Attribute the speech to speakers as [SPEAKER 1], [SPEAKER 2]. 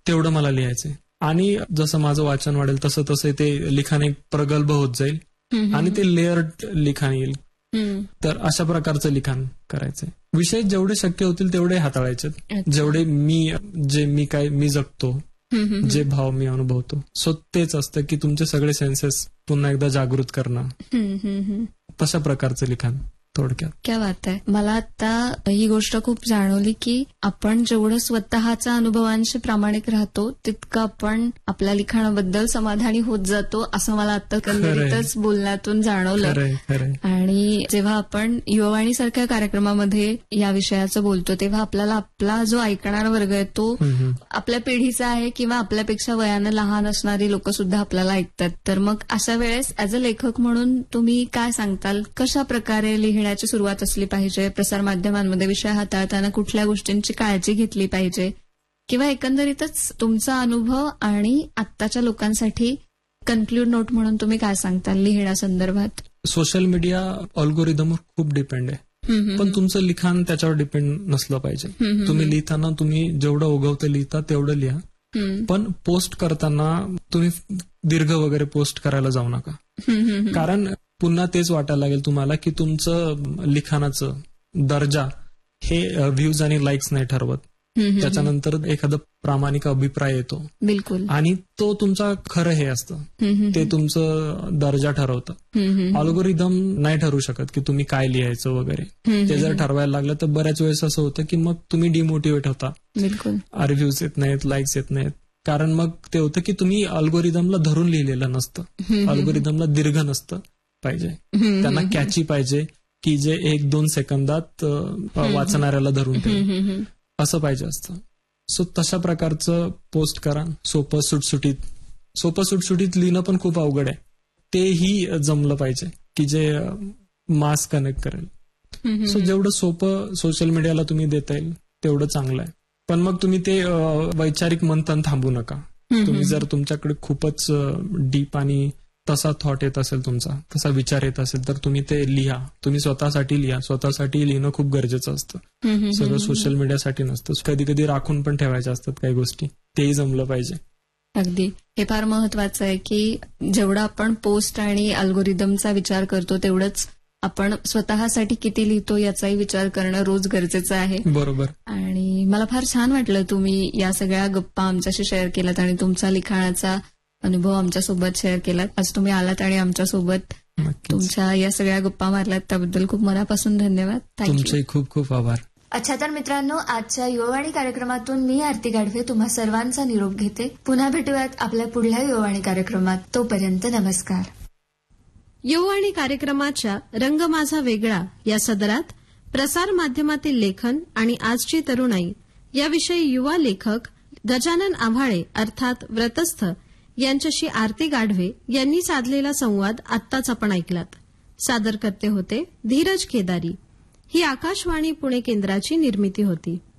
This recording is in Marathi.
[SPEAKER 1] तेवढं मला लिहायचंय. आणि जसं माझं वाचन वाढेल तसं तसं ते लिखाण एक प्रगल्भ होत जाईल आणि ते लेअर्ड लिखाण येईल. तर अशा प्रकारचं लिखाण करायचंय. विषय जेवढे शक्य होतील तेवढे हाताळायचे, जेवढे मी जगतो, जे भाव मी अनुभवतो. सो तेच असतं की तुमचे सगळे सेन्सेस पुन्हा एकदा जागृत करणं, तशा प्रकारचं लिखाण थोडक्यात.
[SPEAKER 2] क्या बात आहे. मला आता ही गोष्ट खूप जाणवली की आपण जेवढं स्वतःच्या अनुभवांशी प्रामाणिक राहतो तितकं आपण आपल्या लिखाणाबद्दल समाधानी होत जातो, असं मला आता एकंदरीतच बोलण्यातून जाणवलं. आणि जेव्हा आपण युवावाणी सारख्या कार्यक्रमामध्ये या विषयाचं बोलतो तेव्हा आपल्याला आपला जो ऐकणारा वर्ग आहे तो आपल्या पिढीचा आहे किंवा आपल्यापेक्षा वयानं लहान असणारी लोक सुद्धा आपल्याला ऐकतात. तर मग अशा वेळेस ऍज अ लेखक म्हणून तुम्ही काय सांगताल, कशा प्रकारे लिहिण्याची सुरुवात असली पाहिजे, प्रसारमाध्यमांमध्ये विषय हाताळताना कुठल्या गोष्टींची काळजी घेतली पाहिजे, किंवा एकंदरीतच तुमचा अनुभव आणि आत्ताच्या लोकांसाठी कन्क्लूड नोट म्हणून तुम्ही काय सांगताल लिहिण्यासंदर्भात?
[SPEAKER 1] सोशल मीडिया अल्गोरिदमवर खूप डिपेंड आहे, पण तुमचं लिखाण त्याच्यावर डिपेंड नसलं पाहिजे. तुम्ही लिहिताना तुम्ही जेवढं ओघवतं लिहिता तेवढं लिहा, पण पोस्ट करताना तुम्ही दीर्घ वगैरे पोस्ट करायला जाऊ नका. कारण पुन्हा तेच वाटायला लागेल तुम्हाला की तुमचं लिखाणाचं दर्जा हे व्ह्यूज आणि लाईक्स नाही ठरवत. त्याच्यानंतर एखादा प्रामाणिक अभिप्राय येतो, बिलकुल, आणि तो तुमचा खरं हे असतं, ते तुमचं दर्जा ठरवतं. अल्गोरिदम नाही ठरवू शकत की तुम्ही काय लिहायचं वगैरे. ते जर ठरवायला लागलं तर बऱ्याच वेळेस असं होतं की मग तुम्ही डिमोटिवेट होता. बिलकुल, रिव्ह्यूज येत नाहीत, लाईक्स येत नाहीत. कारण मग ते होतं की तुम्ही अल्गोरिदमला धरून लिहिलेलं नसतं. अल्गोरिदमला दीर्घ नसतं पाहिजे, त्यांना कॅची पाहिजे की जे 1-2 सेकंदात वाचणाऱ्याला धरून ठेवलं असं पाहिजे असतं. सो तशा प्रकारचं पोस्ट करा. सोपं सुटसुटीत लिहिणं पण खूप अवघड आहे, तेही जमलं पाहिजे की जे मास कनेक्ट करेल. सो जेवढं सोपं सोशल मीडियाला तुम्ही देता येईल तेवढं चांगलं आहे. पण मग तुम्ही ते वैचारिक मंथन थांबू नका. तुम्ही जर तुमच्याकडे खूपच डीप आणि तसा थॉट येत असेल, तुमचा तसा विचार येत असेल, तर तुम्ही ते लिहा. तुम्ही स्वतःसाठी लिहा. स्वतःसाठी लिहिणं खूप गरजेचं असतं. सगळं सोशल मीडियासाठी नसतं. कधी कधी राखून पण ठेवायच्या असतात काही गोष्टी, तेही जमलं पाहिजे.
[SPEAKER 2] अगदी, हे फार महत्वाचं आहे की जेवढा आपण पोस्ट आणि अल्गोरिदमचा विचार करतो तेवढंच आपण स्वतःसाठी किती लिहितो याचाही विचार करणं रोज गरजेचं आहे.
[SPEAKER 1] बरोबर. आणि
[SPEAKER 2] मला फार छान वाटलं तुम्ही या सगळ्या गप्पा आमच्याशी शेअर केल्यात आणि तुमचा लिखाणाचा अनुभव आमच्यासोबत शेअर केलात. आज तुम्ही आलात आणि आमच्यासोबत तुमच्या या सगळ्या गप्पा मारल्यात, त्याबद्दल खूप मनापासून धन्यवाद.
[SPEAKER 1] तुमचे खूप खूप आभार.
[SPEAKER 2] अच्छा, तर मित्रांनो, आजच्या युवावाणी कार्यक्रमातून मी आरती गाढवे तुम्हा सर्वांचा निरोप घेते. पुन्हा भेटूयात आपल्या पुढल्या युवावाणी कार्यक्रमात. तोपर्यंत नमस्कार.
[SPEAKER 3] युवावाणी कार्यक्रमाच्या रंग माझा वेगळा या सदरात प्रसार माध्यमातील लेखन आणि आजची तरुणाई याविषयी युवा लेखक गजानन आव्हाळे अर्थात व्रतस्थ यांच्याशी आरती गाढवे यांनी साधलेला संवाद आत्ताच आपण ऐकलात. सादरकर्ते होते धीरज केदारी. ही आकाशवाणी पुणे केंद्राची निर्मिती होती.